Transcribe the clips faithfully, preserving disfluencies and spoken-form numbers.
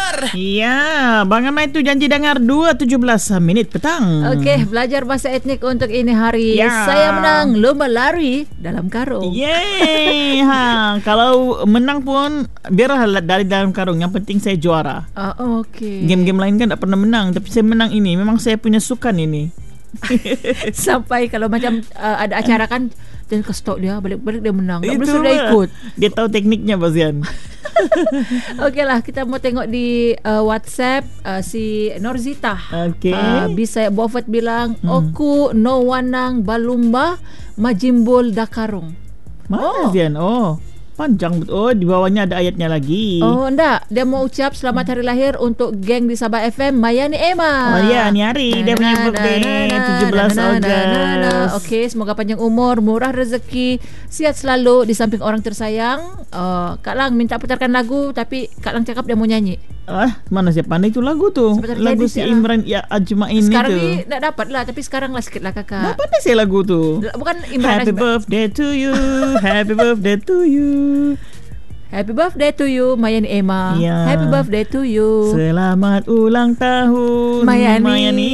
dengar. Ya, Bang Amai itu janji dengar dua tujuh belas minit petang. Okey, belajar bahasa etnik untuk ini hari. Ya. Saya menang lomba lari dalam karung. Yeay. Ha, kalau menang pun biarlah dari dalam karung. Yang penting saya juara. Oh, okey. Game-game lain kan tak pernah menang, tapi saya menang ini. Memang saya punya sukan ini. Sampai kalau macam uh, ada acara kan, dan ke stok dia balik-balik dia menang. Tak boleh Itu sudah lah. ikut. Dia tahu tekniknya, Bazian. Okeylah, kita mau tengok di uh, WhatsApp uh, si Norzita. Okey. Uh, bisa Bofet bilang, Hmm. "Oku no wanang balumba majimbol dakarung." Mana Oh. Zian? Oh, panjang. Oh, di bawahnya ada ayatnya lagi. Oh, enggak. Dia mau ucap selamat hari lahir untuk geng di Sabah F M, Mayani Emma. Oh ya, ni hari dia punya birthday tujuh belas Ogos. Okey, semoga panjang umur, murah rezeki, sihat selalu di samping orang tersayang. Uh, Kak Lang minta putarkan lagu, tapi Kak Lang cakap dia mau nyanyi. Ah, mana siapa pandai tu lagu tu? Sebentar Lagu jadi si lah. Imran ya Ajmain Sekarang itu. ni tak dapat lah, tapi sekarang lah sikit lah kakak. Tak pandai saya lagu tu. Bukan Imran Happy Ajma- birthday to you. Happy birthday to you. Happy birthday to you, Mayani Emma. Ya. Happy birthday to you, Selamat ulang tahun Mayani. Mayani.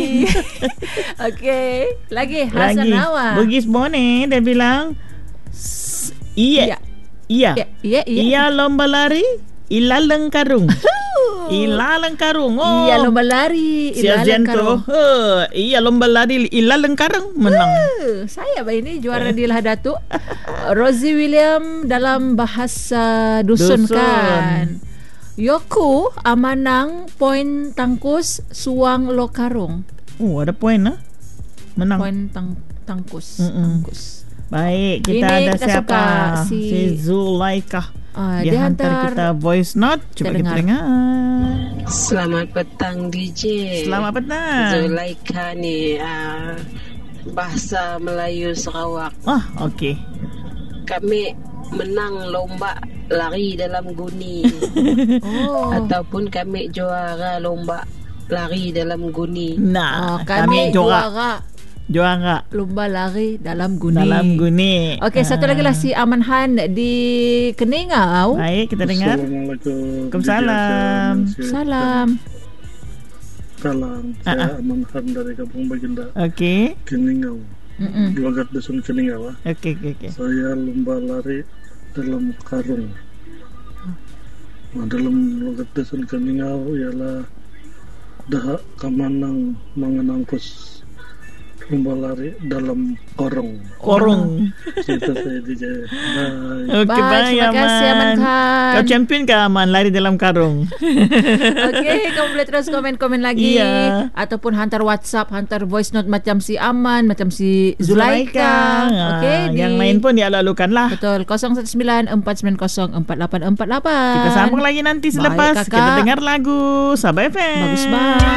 Okey, lagi Hasan Lagi Awa. Bugis Bone dia bilang s- Iya. Iya. Ya, ya, ya. Iya lomba lari Ilaleng karung. Ilaleng karung. Oh. Iya lomba lari, Si ilalang Azian karung. tu. Huh, iya lomba lari Ilaleng karung menang. Uh, saya bah ini juara di Lah Datuk. Rosie William dalam bahasa dusun, Dusun. kan. Yoku amanang poin tangkus suang lo karung. Oh, ada poin ah. Menang. Poin tang tangkus, Mm-mm. tangkus. Baik, kita Ini ada kita siapa? suka Si, si Zulaika. Ah, Dia, dia hantar, hantar kita voice note. Coba kita dengar. dengar. Selamat petang D J. Selamat petang. Zulaika ni uh, bahasa Melayu Sarawak. Ah, okey. Kami menang lomba lari dalam guni Oh. ataupun kami juara lomba lari dalam guni. Nah, Oh, kami, kami juara. juara Juara lomba lari dalam guni. dalam guni. Okey, satu Ah. lagi lah si Aman Han di Keningau. Baik, kita dengar. Assalamualaikum. Waalaikumsalam. Salam. Salam. Ah, Saya Aman Han dari Kampung Baginda, Okey. Keningau. Mm-mm. Logat Dusun Keningau. ah. Okey, okey, okey. Saya lomba lari dalam karung. Nah, dalam logat Dusun Keningau ialah dah kamanang mengenangkus lomba lari dalam korong. Korong. Cerita saya D J. Bye. Okey, Bye, bye, terima kasih, Aman Khan. Kau champion ke Aman lari dalam karung? Okey, kamu boleh terus komen-komen lagi. Iya. Ataupun hantar WhatsApp, hantar voice note macam si Aman, macam si Zulaika. Okey, Ah, di- yang lain pun dialu-alukan lah. Betul, kosong satu sembilan empat sembilan kosong empat lapan empat lapan. Kita sambung lagi nanti Baik, selepas kakak. kita dengar lagu Sabah F M. Bagus banget.